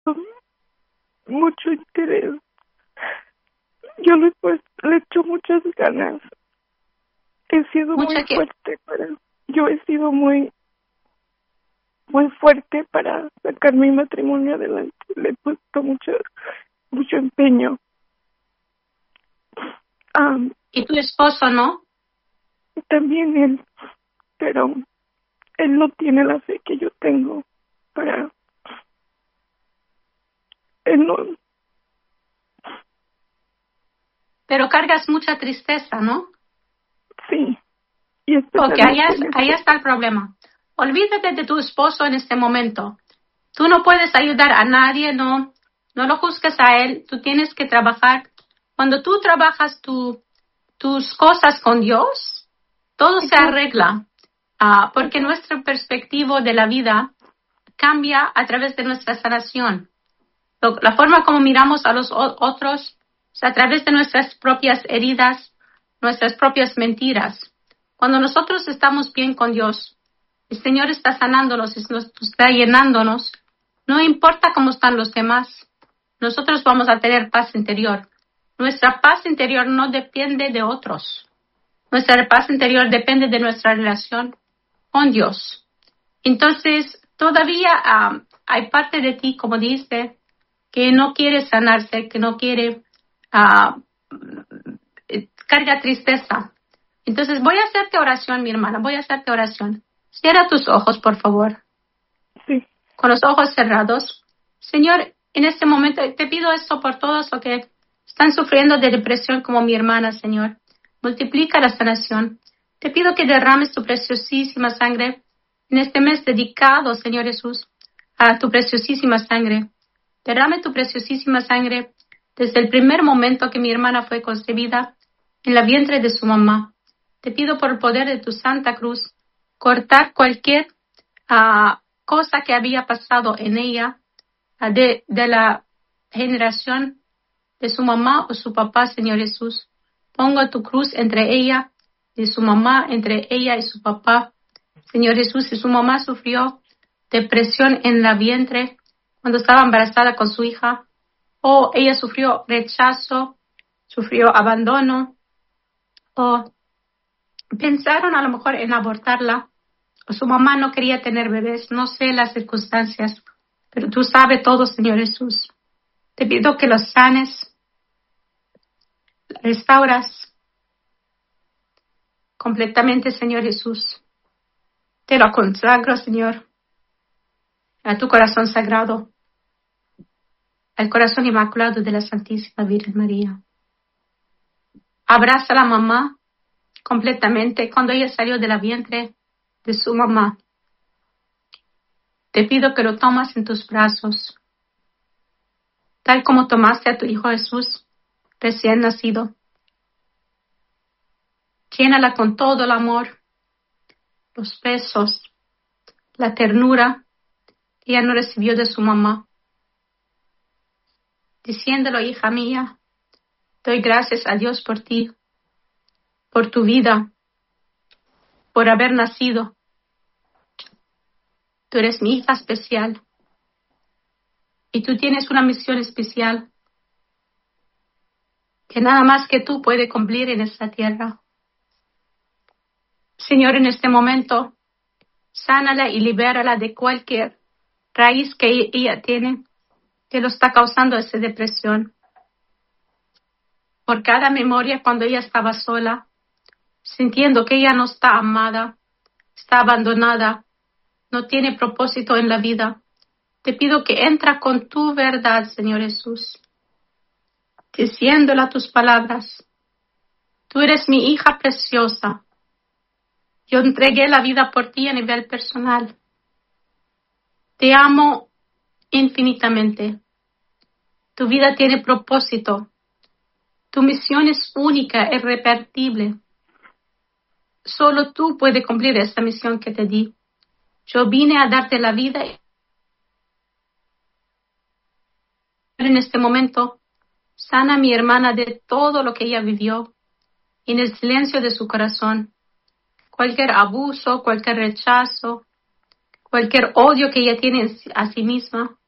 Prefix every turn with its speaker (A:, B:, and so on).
A: mucho interés. Yo le he hecho muchas ganas. He sido yo he sido muy fuerte para sacar mi matrimonio adelante. Le he puesto mucho empeño.
B: ¿Y tu esposo no?
A: También él, pero él no tiene la fe que yo tengo él no.
B: Pero cargas mucha tristeza, ¿no?
A: Sí. Y
B: porque ahí está el problema. Olvídate de tu esposo en este momento. Tú no puedes ayudar a nadie, no lo juzgues a él. Tú tienes que trabajar. Cuando tú trabajas tus cosas con Dios, todo se arregla. Porque nuestro perspectiva de la vida cambia a través de nuestra sanación. La forma como miramos a los otros es a través de nuestras propias heridas, nuestras propias mentiras. Cuando nosotros estamos bien con Dios, el Señor está sanándonos, está llenándonos. No importa cómo están los demás, nosotros vamos a tener paz interior. Nuestra paz interior no depende de otros. Nuestra paz interior depende de nuestra relación con Dios. Entonces, todavía hay parte de ti, como dice, que no quiere sanarse, que no quiere, carga tristeza. Entonces, voy a hacerte oración, mi hermana, voy a hacerte oración. Cierra tus ojos, por favor.
A: Sí.
B: Con los ojos cerrados. Señor, en este momento te pido esto por todos los que están sufriendo de depresión como mi hermana, Señor. Multiplica la sanación. Te pido que derrames tu preciosísima sangre en este mes dedicado, Señor Jesús, a tu preciosísima sangre. Derrame tu preciosísima sangre desde el primer momento que mi hermana fue concebida en la vientre de su mamá. Te pido por el poder de tu Santa Cruz, cortar cualquier cosa que había pasado en ella de la generación de su mamá o su papá, Señor Jesús. Pongo tu cruz entre ella y su mamá, entre ella y su papá. Señor Jesús, si su mamá sufrió depresión en la vientre cuando estaba embarazada con su hija, o ella sufrió rechazo, sufrió abandono, o pensaron a lo mejor en abortarla, o su mamá no quería tener bebés, no sé las circunstancias, pero tú sabes todo, Señor Jesús. Te pido que los sanes, restauras completamente, Señor Jesús. Te lo consagro, Señor, a tu corazón sagrado, al corazón inmaculado de la Santísima Virgen María. Abraza a la mamá completamente cuando ella salió de la vientre de su mamá. Te pido que lo tomas en tus brazos, tal como tomaste a tu Hijo Jesús recién nacido. Llénala con todo el amor, los besos, la ternura que ella no recibió de su mamá, diciéndolo: hija mía, doy gracias a Dios por ti, por tu vida, por haber nacido. Tú eres mi hija especial y tú tienes una misión especial que nada más que tú puedes cumplir en esta tierra. Señor, en este momento, sánala y libérala de cualquier raíz que ella tiene que lo está causando esa depresión. Por cada memoria cuando ella estaba sola, sintiendo que ella no está amada, está abandonada, no tiene propósito en la vida. Te pido que entra con tu verdad, Señor Jesús, diciéndola tus palabras. Tú eres mi hija preciosa. Yo entregué la vida por ti a nivel personal. Te amo infinitamente. Tu vida tiene propósito. Tu misión es única, irrepetible. Solo tú puedes cumplir esta misión que te di. Yo vine a darte la vida. En este momento, sana a mi hermana de todo lo que ella vivió en el silencio de su corazón. Cualquier abuso, cualquier rechazo, cualquier odio que ella tiene a sí misma,